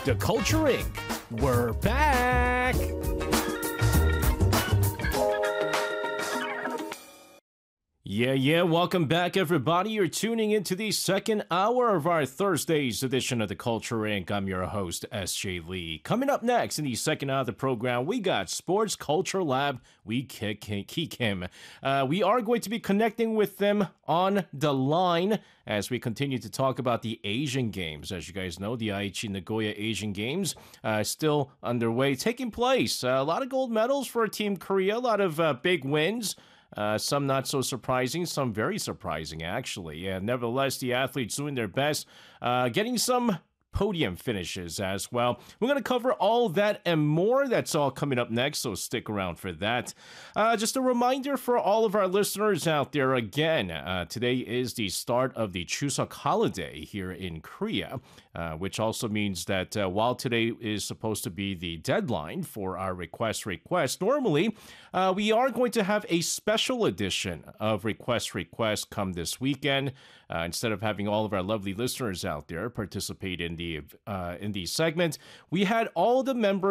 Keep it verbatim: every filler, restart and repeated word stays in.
The Culture Incorporated. We're back! Yeah, yeah, welcome back, everybody. You're tuning into the second hour of our Thursday's edition of The Culture Incorporated. I'm your host, S J Lee. Coming up next in the second hour of the program, we got Sports Culture Lab. We kick, kick him. Uh, we are going to be connecting with them on the line as we continue to talk about the Asian Games. As you guys know, the Aichi Nagoya Asian Games uh, still underway, taking place. Uh, a lot of gold medals for Team Korea, a lot of uh, big wins. Uh, some not so surprising, some very surprising, actually. And nevertheless, the athletes doing their best, uh, getting some podium finishes as well. We're going to cover all that and more. That's all coming up next, so stick around for that. Uh, just a reminder for all of our listeners out there, again, uh, today is the start of the Chuseok holiday here in Korea, uh, which also means that uh, while today is supposed to be the deadline for our request request, normally uh, we are going to have a special edition of Request Request come this weekend. Uh, instead of having all of our lovely listeners out there participate in the uh, in the segment, we had all the members